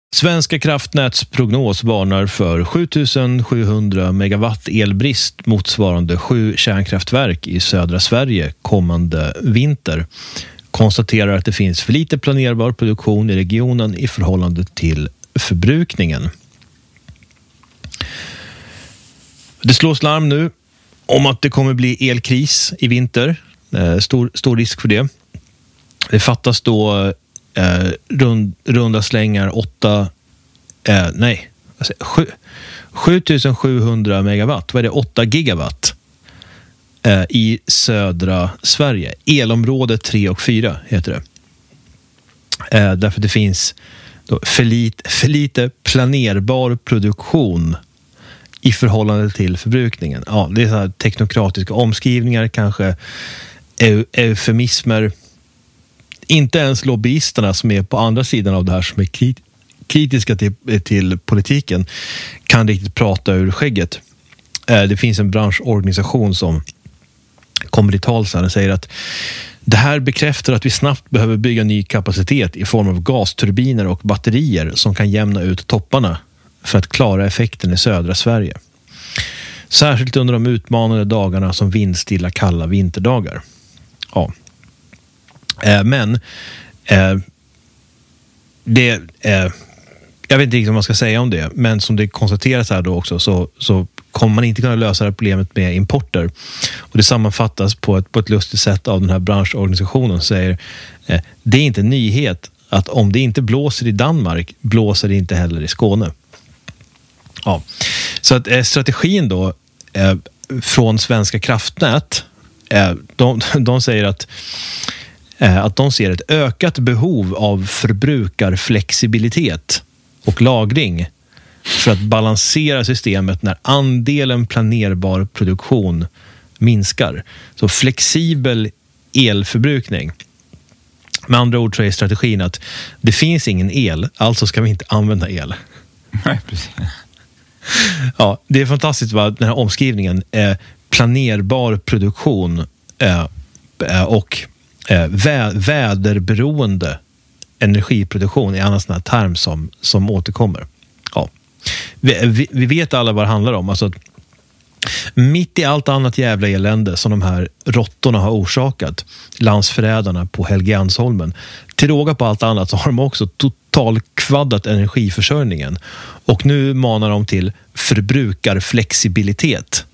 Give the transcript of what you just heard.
Svenska kraftnäts prognos varnar för 7700 megawatt elbrist motsvarande 7 kärnkraftverk i södra Sverige kommande vinter. Konstaterar att det finns för lite planerbar produktion i regionen i förhållande till förbrukningen. Det slås larm nu om att det kommer bli elkris i vinter. Stor risk för det. Det fattas då runda slängar 7700 megawatt. Vad är det? 8 gigawatt i södra Sverige. Elområde 3 och 4 heter det. Därför det finns då för lite planerbar produktion i förhållande till förbrukningen. Ja, det är så här teknokratiska omskrivningar, kanske eufemismer. Inte ens lobbyisterna som är på andra sidan av det här, som är kritiska till politiken, kan riktigt prata ur skägget. Det finns en branschorganisation som kommer till tals och säger att det här bekräftar att vi snabbt behöver bygga ny kapacitet i form av gasturbiner och batterier som kan jämna ut topparna för att klara effekten i södra Sverige. Särskilt under de utmanande dagarna som vindstilla kalla vinterdagar. Ja. Men jag vet inte riktigt vad man ska säga om det, men som det konstateras här då också, så kommer man inte kunna lösa det problemet med importer. Och det sammanfattas på ett lustigt sätt av den här branschorganisationen, säger det är inte en nyhet att om det inte blåser i Danmark blåser det inte heller i Skåne. Ja. Så att strategin då från Svenska kraftnät, de säger att de ser ett ökat behov av förbrukarflexibilitet och lagring för att balansera systemet när andelen planerbar produktion minskar. Så flexibel elförbrukning. Med andra ord så är strategin att det finns ingen el, alltså ska vi inte använda el. Nej, precis. Ja, det är fantastiskt vad den här omskrivningen planerbar produktion och väderberoende energiproduktion är en sån här term som återkommer. Ja. Vi vet alla vad det handlar om. Alltså, mitt i allt annat jävla elände som de här råttorna har orsakat, landsförrädarna på Helgeandsholmen, till råga på allt annat så har de också totalkvaddat energiförsörjningen. Och nu manar de till förbrukarflexibilitet.